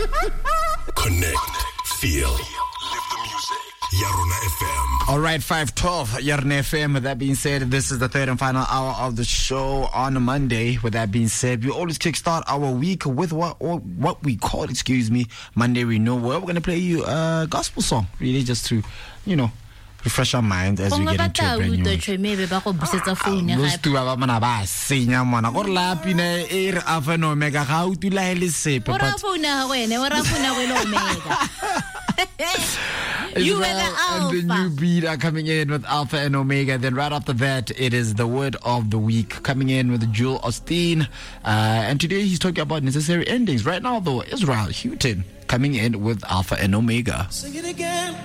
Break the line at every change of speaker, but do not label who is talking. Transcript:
Connect, feel, live the music. Yaruna FM.
All right, 5:12, Yaruna FM. With that being said, this is the third and final hour of the show on a Monday. With that being said, we always kickstart our week with what we call, Monday Renewal. We're going to play you a gospel song, really, just to, refresh our minds as we get into a brand new week. Those two are going to sing, man. Or lapine air Alpha and Omega. How to lie, sepe.
You and the Alpha.
And the new beat are coming in with Alpha and Omega. Then right after that, it is the word of the week coming in with Joel Osteen. And today he's talking about necessary endings. Right now, though, Israel Houghton coming in with Alpha and Omega.
Sing it again.